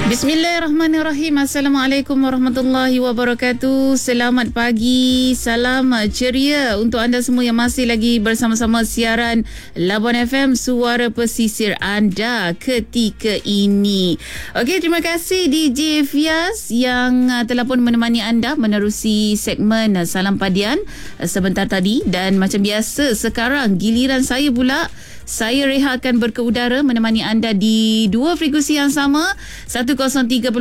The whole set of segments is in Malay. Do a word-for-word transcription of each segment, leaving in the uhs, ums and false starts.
Bismillahirrahmanirrahim. Assalamualaikum warahmatullahi wabarakatuh. Selamat pagi, salam ceria untuk anda semua yang masih lagi bersama-sama siaran Labuan F M, suara pesisir anda ketika ini. Okey, terima kasih D J Fias yang uh, telah pun menemani anda menerusi segmen uh, Salam Padian uh, sebentar tadi. Dan macam biasa, sekarang giliran saya pula. Saya Reha akan berkeudara menemani anda di dua frekuensi yang sama, seratus tiga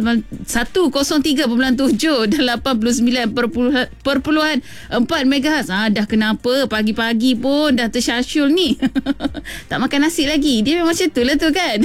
perpuluhan tujuh dan lapan puluh sembilan perpuluhan empat megahertz. Ah, dah kenapa pagi-pagi pun dah tersyasyul ni. Tak makan nasi lagi. Dia memang macam tu lah tu kan.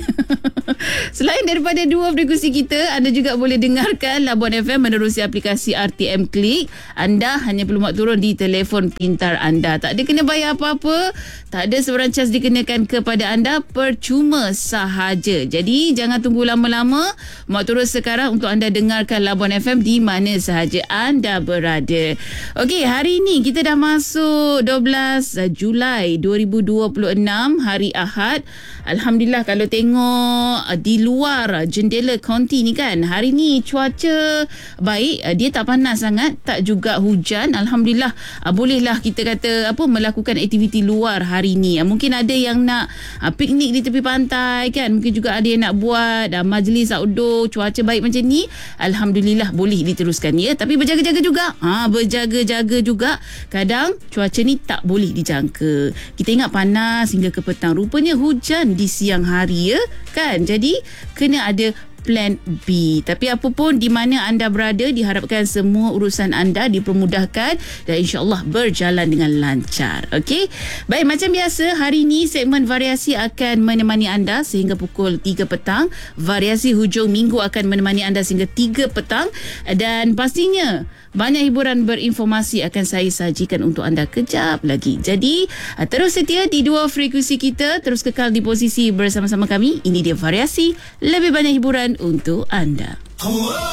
Selain daripada dua frekuensi kita, anda juga boleh dengarkan Labuan F M menerusi aplikasi R T M Klik. Anda hanya perlu muat turun di telefon pintar anda. Tak ada kena bayar apa-apa. Tak ada sebarang cas dikenakan kepada anda, percuma sahaja. Jadi jangan tunggu lama-lama, muat turun sekarang untuk anda dengarkan Labuan F M di mana sahaja anda berada. Okey, hari ini kita dah masuk dua belas Julai dua ribu dua puluh enam, hari Ahad. Alhamdulillah, kalau tengok di luar jendela konti ni kan, hari ni cuaca baik, dia tak panas sangat, tak juga hujan. Alhamdulillah, bolehlah kita kata apa melakukan aktiviti luar hari ni. Mungkin ada yang nak uh, piknik di tepi pantai kan, mungkin juga ada yang nak buat uh, majlis outdoor. Cuaca baik macam ni, Alhamdulillah boleh diteruskan ya. Tapi berjaga-jaga juga, ha, berjaga-jaga juga. Kadang cuaca ni tak boleh dijangka. Kita ingat panas hingga ke petang, rupanya hujan di siang hari ya kan. Jadi kena ada plan B. Tapi apapun di mana anda berada, diharapkan semua urusan anda dipermudahkan dan insya-Allah berjalan dengan lancar. Okey. Baik, macam biasa hari ini segmen variasi akan menemani anda sehingga pukul tiga petang. Variasi hujung minggu akan menemani anda sehingga tiga petang dan pastinya banyak hiburan berinformasi akan saya sajikan untuk anda kejap lagi. Jadi terus setia di dua frekuensi kita, terus kekal di posisi bersama-sama kami. Ini dia variasi, lebih banyak hiburan untuk anda.